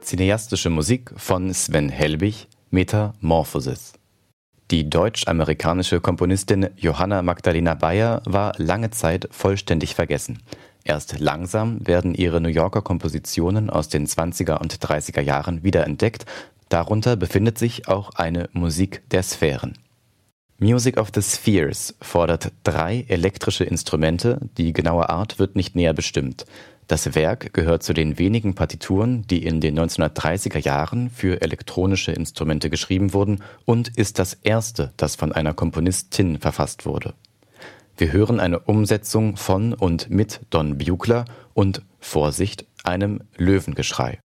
Cineastische Musik von Sven Helbig, Metamorphosis. Die deutsch-amerikanische Komponistin Johanna Magdalena Beyer war lange Zeit vollständig vergessen. Erst langsam werden ihre New Yorker Kompositionen aus den 20er und 30er Jahren wiederentdeckt. Darunter befindet sich auch eine Musik der Sphären. Music of the Spheres fordert 3 elektrische Instrumente, die genaue Art wird nicht näher bestimmt. Das Werk gehört zu den wenigen Partituren, die in den 1930er Jahren für elektronische Instrumente geschrieben wurden und ist das erste, das von einer Komponistin verfasst wurde. Wir hören eine Umsetzung von und mit Don Buechler und, Vorsicht, einem Löwengeschrei.